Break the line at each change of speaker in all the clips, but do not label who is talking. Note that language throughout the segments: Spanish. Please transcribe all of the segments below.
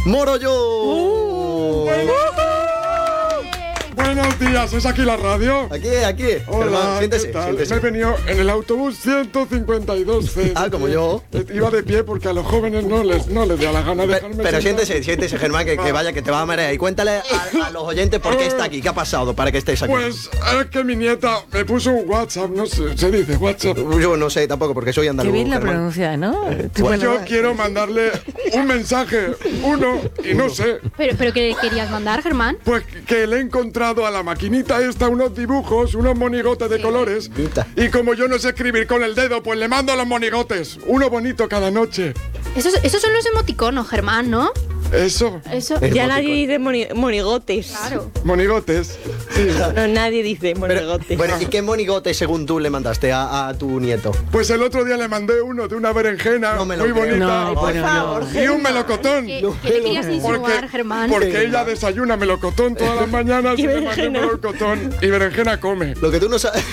Morollo.
Buenos días, ¿es aquí la radio?
Aquí.
Hola,
siéntese,
¿qué tal?
siéntese.
Me he venido en el autobús 152C.
Como yo.
Iba de pie porque a los jóvenes no les da la gana de dejarme
Pero
sentar.
siéntese, Germán, que vaya, que te va a marear. Y cuéntale a los oyentes por qué está aquí, qué ha pasado para que estés aquí.
Pues es que mi nieta me puso un WhatsApp, no sé, se dice WhatsApp.
Yo no sé tampoco, porque soy andaluz.
Qué bien la
Germán.
pronuncia, ¿no?
Pues yo quiero mandarle un mensaje, y no sé.
¿Pero qué querías mandar, Germán?
Pues que le he encontrado a la maquinita esta unos dibujos, unos monigotes de colores. Y como yo no sé escribir con el dedo, pues le mando los monigotes. Uno bonito cada noche.
Esos son los emoticonos, Germán, ¿no?
Eso.
Ya nadie dice monigotes.
Claro.
Monigotes.
No, nadie dice monigotes.
Bueno, ¿y qué monigote según tú le mandaste a tu nieto?
Pues el otro día le mandé uno de una berenjena
No me lo
muy
creo.
bonita.
No,
Por favor,
Y un melocotón.
¿Qué le querías insinuar, Germán?
Porque ella desayuna melocotón todas las mañanas
Y
y le mandé
berenjena.
melocotón. Y berenjena come.
Lo que tú no sabes...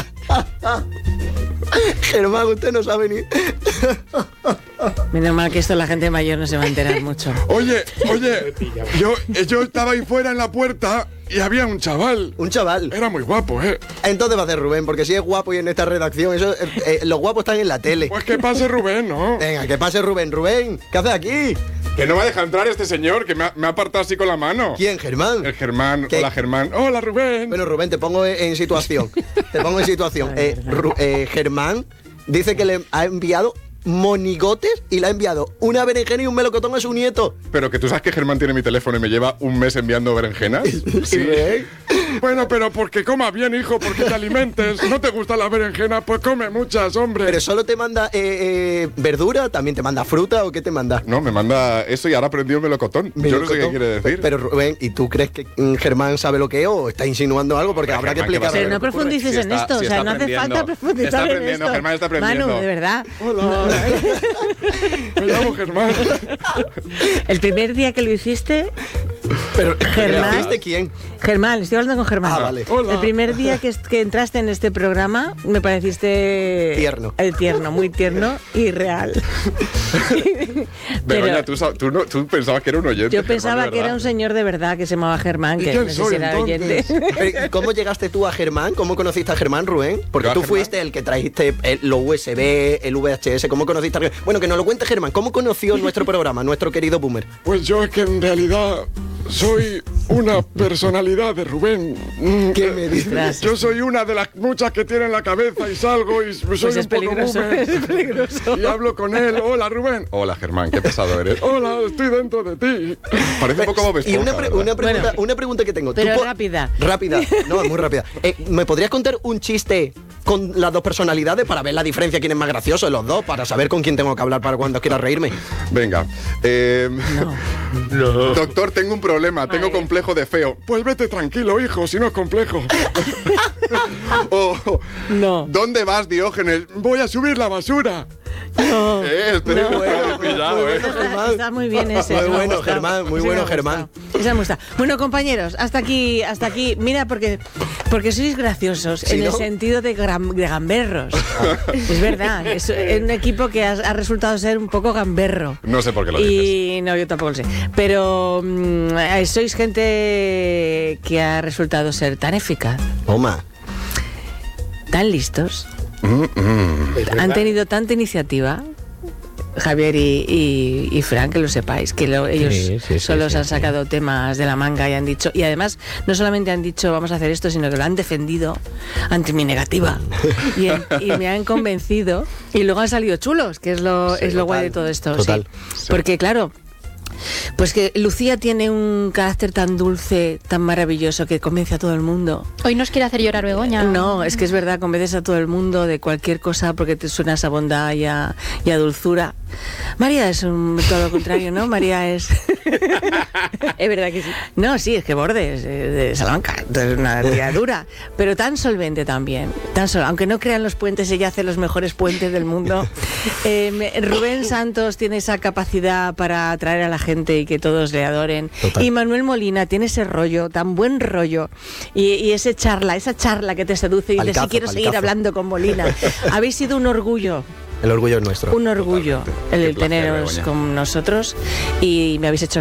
Germán, usted no sabe ni...
Menos mal que esto la gente mayor no se va a enterar mucho.
Oye, yo estaba ahí fuera en la puerta y había un chaval.
Un chaval.
Era muy guapo, ¿eh?
Entonces va a ser Rubén, porque si es guapo y en esta redacción, eso, los guapos están en la tele.
Pues que pase Rubén, ¿no?
Venga, que pase Rubén. Rubén, ¿qué haces aquí?
Que no me deja entrar este señor, que me ha apartado así con la mano.
¿Quién, Germán?
El Germán.
¿Qué?
Hola, Germán. Hola, Rubén.
Bueno, Rubén, te pongo en situación. Germán dice que le ha enviado monigotes y le ha enviado una berenjena y un melocotón a su nieto.
Pero que tú sabes que Germán tiene mi teléfono y me lleva un mes enviando berenjenas.
Sí.
Bueno, pero porque coma bien, hijo, porque te alimentes. ¿No te gusta la berenjena? Pues come muchas, hombre.
¿Pero solo te manda verdura? ¿También te manda fruta o qué te manda?
No, me manda eso y ahora aprendió melocotón. Yo no sé qué quiere decir.
Pero Rubén, ¿y tú crees que Germán sabe lo que es o está insinuando algo? Porque habrá que
Germán, ¿qué
explicarlo.
Pero no profundices en esto, o sea, no hace falta profundizar
Está
en
aprendiendo,
esto.
Germán está aprendiendo.
Manu, de verdad.
Hola. Me llamo Germán.
El primer día que lo hiciste,
Pero,
Germán.
¿viste quién?
Germán, estoy hablando con Germán.
Ah, vale.
Hola.
El primer día que entraste en este programa me pareciste...
Tierno.
Tierno, muy tierno y real.
Begoña, tú pensabas que era un oyente.
Yo pensaba
Germán,
que era un
¿verdad?
señor de verdad que se llamaba Germán,
¿Y
que
quién
no sé
soy,
si era
entonces?
oyente.
Pero, ¿y cómo llegaste tú a Germán? ¿Cómo conociste a Germán, Rubén? Porque
Yo a
tú
Germán.
fuiste el que trajiste los USB, el VHS. ¿Cómo conociste a Germán? Bueno, que nos lo cuente Germán. ¿Cómo conoció nuestro programa, nuestro querido Boomer?
Pues yo es que en realidad soy una personalidad de Rubén.
¿Qué me dices?
Yo soy una de las muchas que tiene en la cabeza y salgo y soy
Pues
un
es
poco
peligroso,
Boomer.
es peligroso.
Y hablo con él. Hola, Rubén. Hola, Germán. Qué pesado eres. Hola, estoy dentro de ti. Parece un poco Bob
Y una,
Esponja, ¿verdad?
una pregunta que tengo.
Pero
¿Tú
rápida.
Rápida. No, es muy rápida. ¿Me podrías contar un chiste con las dos personalidades para ver la diferencia, quién es más gracioso de los dos, para saber con quién tengo que hablar para cuando quiera reírme?
Venga. Doctor, tengo un problema. Tengo complejo de feo. Pues vete tranquilo, hijo, si no es complejo.
No.
¿Dónde vas, Diógenes? Voy a subir la basura.
No.
Cuidado,
Está muy bien ese.
Muy
me ha
bueno,
gustado.
Germán, muy
Ese
bueno,
me ha
Germán.
gustado. Ese me gusta. Bueno, compañeros, hasta aquí. Mira, porque sois graciosos
¿Sí,
en el
no?
sentido de gamberros. Es verdad. Es un equipo que ha resultado ser un poco gamberro.
No sé por qué lo dices.
Y no, yo tampoco lo sé. Pero sois gente que ha resultado ser tan eficaz,
Toma.
tan listos, han tenido tanta iniciativa. Javier y Fran, que lo sepáis, que ellos solos han sacado temas de la manga y han dicho, y además no solamente han dicho vamos a hacer esto, sino que lo han defendido ante mi negativa y me han convencido y luego han salido chulos, que es lo guay de todo esto.
Total.
Sí. Porque claro, pues que Lucía tiene un carácter tan dulce, tan maravilloso, que convence a todo el mundo.
Hoy nos quiere hacer llorar Begoña.
No, es que es verdad, convences a todo el mundo de cualquier cosa porque te suenas a bondad y a dulzura. María es todo lo contrario, ¿no? María es...
Es verdad que sí.
No, sí, es que Borde es de Salamanca, entonces una tía dura, pero tan solvente también, aunque no crean los puentes, ella hace los mejores puentes del mundo. Rubén Santos tiene esa capacidad para atraer a la gente y que todos le adoren.
Total.
Y Manuel Molina tiene ese rollo, tan buen rollo, y esa charla que te seduce y dices,
Palicazo,
sí, quiero seguir
palicazo.
hablando con Molina. Habéis sido un orgullo.
El orgullo es nuestro.
Un orgullo
Totalmente.
el
Qué placer,
teneros
Begoña.
con nosotros y me habéis hecho